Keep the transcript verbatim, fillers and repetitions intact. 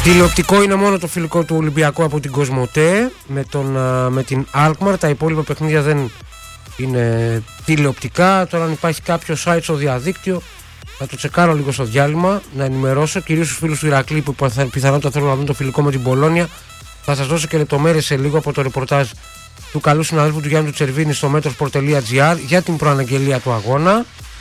Τηλεοπτικό είναι μόνο το φιλικό του Ολυμπιακού από την Κοσμοτέ με, τον, με την Alkmaar. Τα υπόλοιπα παιχνίδια δεν είναι τηλεοπτικά. Τώρα αν υπάρχει κάποιο site στο διαδίκτυο θα το τσεκάρω λίγο στο διάλειμμα, να ενημερώσω κυρίως τους φίλους του Ηρακλή που πιθανότατα θέλουν να δουν το φιλικό με την Πολόνια. Θα σας δώσω και λεπτομέρειες σε λίγο από το ρεπορτάζ του καλού συναδέλφου του Γιάννη του Τσερβίνη στο μέτροσπορ τελεία τζι άρ για την προαναγγελία του αγώνα.